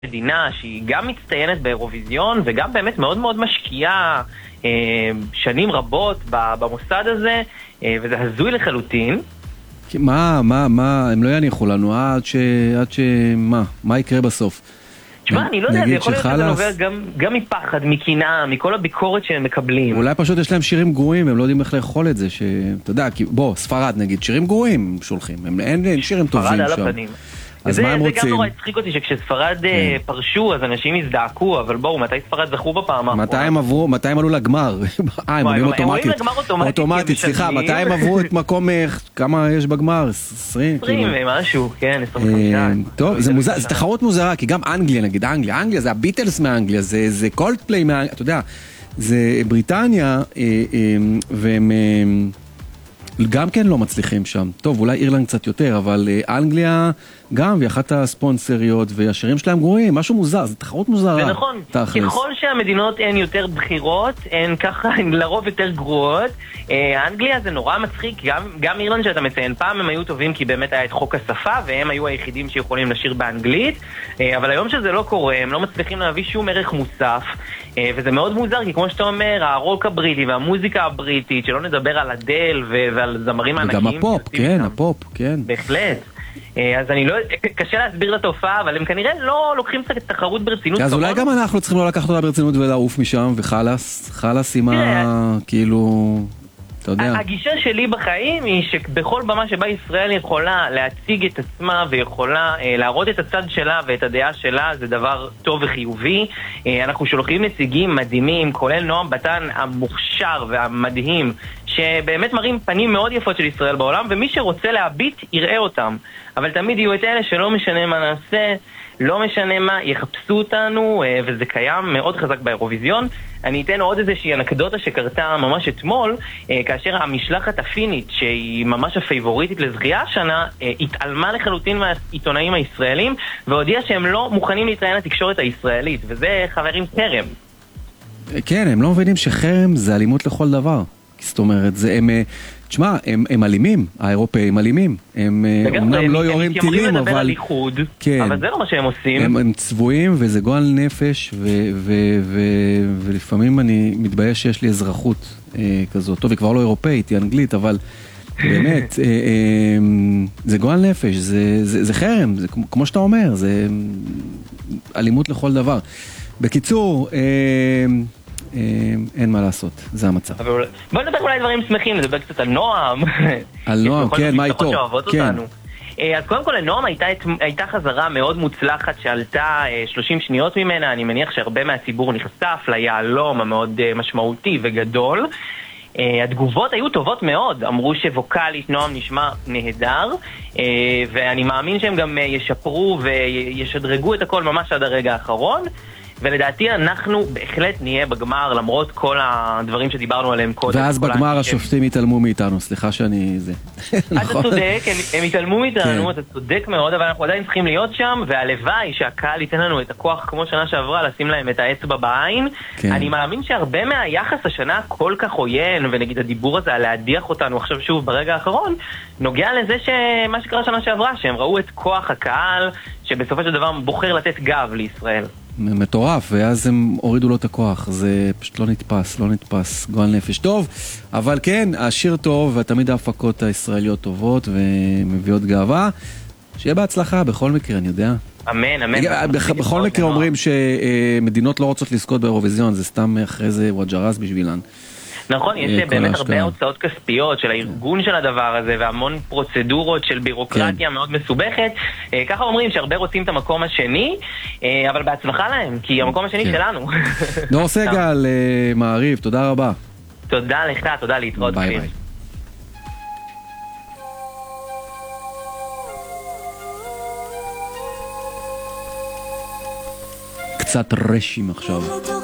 מדינה שהיא גם מצטיינת באירוויזיון וגם באמת מאוד מאוד משקיעה שנים רבות במוסד הזה, וזה הזוי לחלוטין. מה, הם לא יניחו לנו מה יקרה בסוף? תשמע, אני לא יודע, זה יכול להיות שזה נובע גם מפחד, מקנאה, מכל הביקורת שהם מקבלים. אולי פשוט יש להם שירים גרועים, הם לא יודעים איך לאכול את זה, אתה יודע, בוא, ספרד נגיד, שירים גרועים שולחים, אין שירים טובים שם. ספרד על הפנים. אז מה הם רוצים? זה גם נורא הצחיק אותי שכשספרד פרשו, אז אנשים הזדעקו, אבל בואו, מתי ספרד זכו בפעם האחרונה? מתי הם עלו לגמר? הם עולים אוטומטית. אוטומטית, סליחה, מתי הם עברו את מקום, כמה יש בגמר? 20 ומשהו, כן, 25. טוב, זה תחרות מוזרה, כי גם אנגליה, נגיד, אנגליה זה הביטלס מאנגליה, זה קולדפליי מאנגליה, אתה יודע, זה בריטניה, והם גם כן לא מצליחים שם. טוב, אולי אירלנד קצת יותר, אבל אנגליה גם, והיא אחת הספונסריות, והשירים שלהם גרועים, משהו מוזר, זה תחרות מוזרה. זה נכון, ככל שהמדינות הן יותר בחירות, הן ככה, הן לרוב יותר גרועות. אנגליה זה נורא מצחיק, גם אירלנד שאתה מציין, פעם הם היו טובים כי באמת היה את חוק השפה, והם היו היחידים שיכולים לשיר באנגלית, אבל היום שזה לא קורה, הם לא מצליחים להביא שום ערך מוסף, וזה מאוד מוזר, כי כמו שאתה אומר, הרוק הבריטי והמוזיקה הבריטית, שלא נדבר על אדל ועל זמרים הענקיים. וגם הפופ, כן, הפופ, כן. בהחלט. אז אני לא, קשה להסביר את התופעה, אבל הם כנראה לא לוקחים את התחרות ברצינות. אז אולי גם אנחנו צריכים לא לקחת אותה ברצינות ולעוף משם, וחלס עם כאילו, אתה יודע. הגישה שלי בחיים היא שבכל במה שבה ישראל יכולה להציג את עצמה ויכולה להראות את הצד שלה ואת הדעה שלה, זה דבר טוב וחיובי. אנחנו שולחים נציגים מדהימים, כולל נועם בטן המוכשר והמדהים, שבאמת מראים פנים מאוד יפות של ישראל בעולם, ומי שרוצה להביט יראה אותם. אבל תמיד יהיו את אלה שלא משנה מה נעשה, לא משנה מה, יחפשו אותנו, וזה קיים מאוד חזק באירוויזיון. אני אתן עוד איזושהי אנקדוטה שקרתה ממש אתמול, כאשר המשלחת הפינית, שהיא ממש הפייבוריטית לזכייה השנה, התעלמה לחלוטין מהעיתונאים הישראלים, והודיעה שהם לא מוכנים להתראיין לתקשורת הישראלית, וזה חברים חרם. כן, הם לא מבינים שחרם זה אלימות לכל דבר. זאת אומרת, תשמע, הם אלימים, האירופאים אלימים. הם אומנם לא יורים טילים, אבל אבל זה לא מה שהם עושים. הם צבועים, וזה גועל נפש, ולפעמים אני מתבייש שיש לי אזרחות כזאת. טוב, היא כבר לא אירופאית, היא אנגלית, אבל באמת, זה גועל נפש, זה חרם, כמו שאתה אומר, זה אלימות לכל דבר. בקיצור, אין מה לעשות, זה המצב. בוא נדבר אולי דברים שמחים, נדבר קצת על נועם. על נועם, כן, מה איתו? כן. אז קודם כל לנועם הייתה חזרה מאוד מוצלחת שעלתה 30 שניות ממנה. אני מניח שהרבה מהציבור נחשף ליהלום המאוד משמעותי וגדול. התגובות היו טובות מאוד, אמרו שווקלית נועם נשמע נהדר, ואני מאמין שהם גם ישפרו וישדרגו את הכל ממש עד הרגע האחרון. ולדעתי אנחנו בהחלט נהיה בגמר, למרות כל הדברים שדיברנו עליהם קודם. ואז בגמר השופטים יתעלמו מאיתנו, סליחה שאני זה. אתה צודק, הם יתעלמו מאיתנו, אתה צודק מאוד, אבל אנחנו עדיין צריכים להיות שם, והלוואי שהקהל ייתן לנו את הכוח כמו שנה שעברה, לשים להם את האצבע בעין. אני מאמין שהרבה מהיחס השנה כל כך עוין, ונגיד הדיבור הזה על להדיח אותנו עכשיו שוב ברגע האחרון, נוגע לזה שמה שקרה שנה שעברה, שהם ראו את כוח הקהל, שבסופו של דבר בוחר לתת גב לישראל. מטורף, ואז הם הורידו לו את הכוח, זה פשוט לא נתפס, גועל נפש. טוב, אבל כן, השיר טוב, ותמיד ההפקות הישראליות טובות ומביאות גאווה. שיהיה בהצלחה בכל מקרה, אני יודע. אמן, אמן. בכל מקרה אומרים שמדינות לא רוצות לזכות באירוויזיון, זה סתם אחרי זה וג'רס בשבילן. נכון, יש באמת הרבה הוצאות כספיות של הארגון של הדבר הזה, והמון פרוצדורות של בירוקרטיה מאוד מסובכת. ככה אומרים שהרבה רוצים את המקום השני, אבל בהצלחה להם, כי המקום השני שלנו. נור סגל, מעריב, תודה רבה. תודה לך, תודה להתראות. ביי ביי. קצת רשים עכשיו.